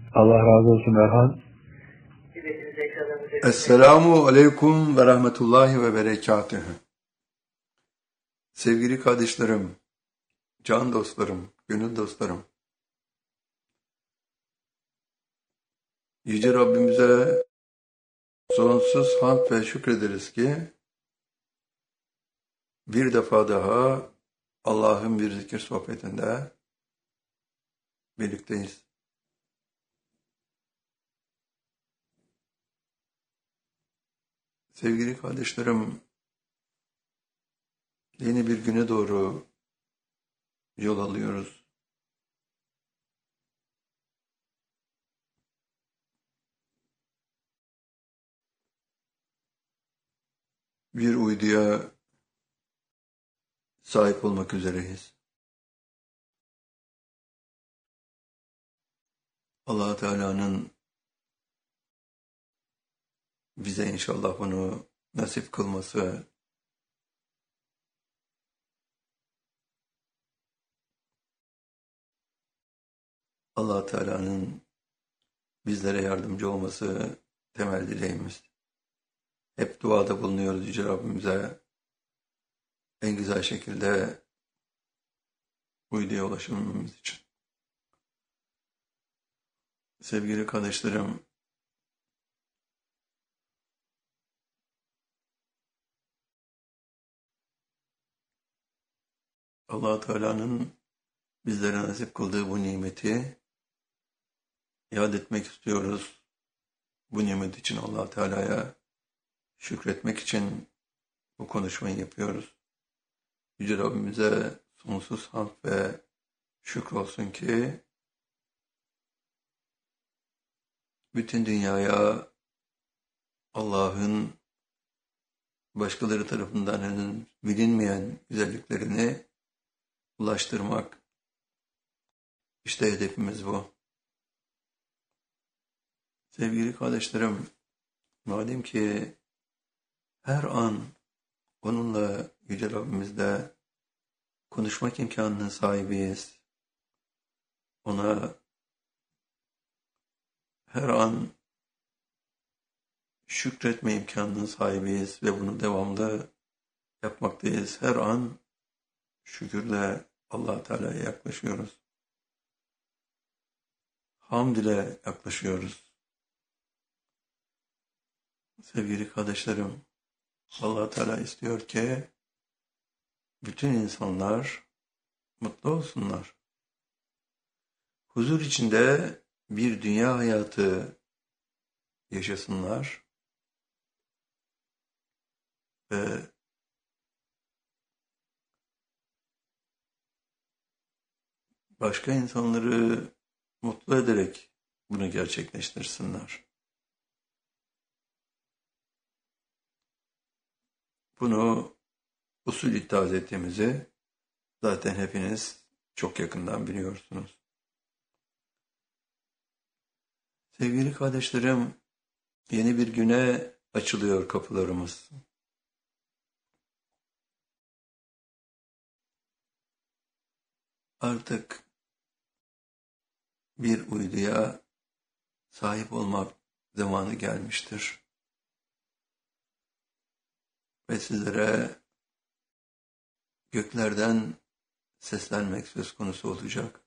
Allah razı olsun Erhan. Esselamu aleyküm ve rahmetullahi ve berekatühü. Sevgili kardeşlerim, can dostlarım, gönül dostlarım. Yüce Rabbimize sonsuz hamd ve şükrederiz ki bir defa daha Allah'ın bir zikir sohbetinde birlikteyiz. Sevgili kardeşlerim, yeni bir güne doğru yol alıyoruz. Bir uyduya sahip olmak üzereyiz. Allah Teala'nın bize inşallah bunu nasip kılması, Allah Teala'nın bizlere yardımcı olması temel dileğimiz. Hep duada bulunuyoruz Yüce Rabbimize en güzel şekilde uyduya ulaşmamız için. Sevgili kardeşlerim, Allah Teala'nın bizlere nasip kıldığı bu nimeti yad etmek istiyoruz. Bu nimet için Allah Teala'ya şükretmek için bu konuşmayı yapıyoruz. Yüce Rabbimize sonsuz hamd ve şükür olsun ki bütün dünyaya Allah'ın başkaları tarafından henüz bilinmeyen güzelliklerini ulaştırmak. İşte hedefimiz bu. Sevgili kardeşlerim, madem ki her an onunla Yüce Rabbimizle konuşmak imkanının sahibiyiz. Ona her an şükretme imkanının sahibiyiz ve bunu devamlı yapmaktayız. Her an şükürle Allah Teala'ya yaklaşıyoruz. Hamd ile yaklaşıyoruz. Sevgili kardeşlerim, Allah Teala istiyor ki bütün insanlar mutlu olsunlar. Huzur içinde bir dünya hayatı yaşasınlar ve başka insanları mutlu ederek bunu gerçekleştirsinler. Bunu usul ittihaz ettiğimizi zaten hepiniz çok yakından biliyorsunuz. Sevgili kardeşlerim, yeni bir güne açılıyor kapılarımız. Artık bir uyduya sahip olmak zamanı gelmiştir. Ve sizlere göklerden seslenmek söz konusu olacak.